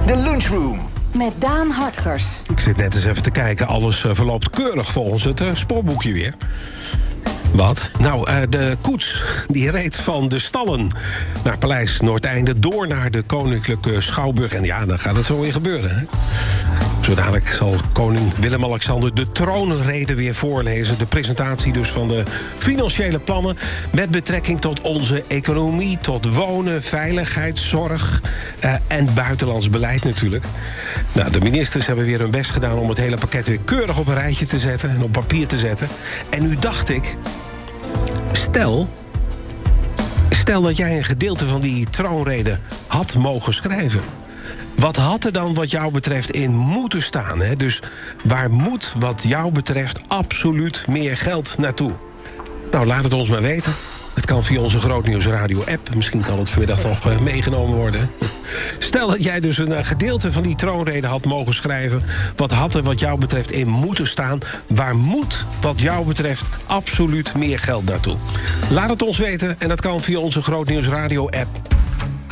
De Lunchroom. Met Daan Hartgers. Ik zit net eens even te kijken. Alles verloopt keurig volgens het spoorboekje weer. Wat? Nou, de koets die reed van de stallen naar Paleis Noordeinde door naar de Koninklijke Schouwburg. En ja, dan gaat het zo weer gebeuren. Hè? Zo dadelijk zal koning Willem-Alexander de troonrede weer voorlezen. De presentatie dus van de financiële plannen met betrekking tot onze economie, tot wonen, veiligheid, zorg en buitenlands beleid natuurlijk. Nou, de ministers hebben weer hun best gedaan om het hele pakket weer keurig op een rijtje te zetten en op papier te zetten. En nu dacht ik, stel dat jij een gedeelte van die troonrede had mogen schrijven. Wat had er dan wat jou betreft in moeten staan? Hè? Dus waar moet wat jou betreft absoluut meer geld naartoe? Nou, laat het ons maar weten. Het kan via onze Grootnieuws Radio app. Misschien kan het vanmiddag nog meegenomen worden. Stel dat jij dus een gedeelte van die troonrede had mogen schrijven. Wat had er wat jou betreft in moeten staan? Waar moet wat jou betreft absoluut meer geld naartoe? Laat het ons weten en dat kan via onze Grootnieuws Radio app.